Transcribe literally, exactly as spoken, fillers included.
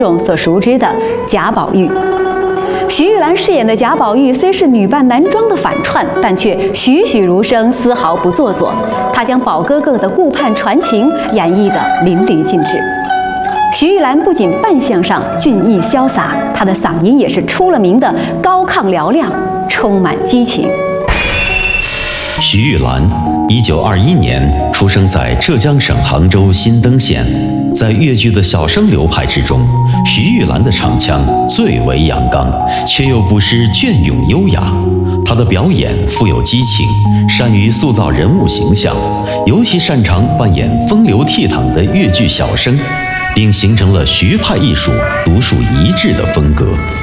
众所熟知的贾宝玉。徐玉兰饰演的贾宝玉虽是女扮男装的反串，但却栩栩如生，丝毫不做作。她将宝哥哥的顾盼传情演绎得淋漓尽致。徐玉兰不仅扮相上俊逸潇洒，她的嗓音也是出了名的高亢嘹亮，充满激情。 徐玉兰，一九二一年出生在浙江省杭州新登县。在粤剧的小生流派之中，徐玉兰的唱腔最为阳刚，却又不失隽永优雅。她的表演富有激情，善于塑造人物形象，尤其擅长扮演风流倜傥的粤剧小生，并形成了徐派艺术独树一帜的风格。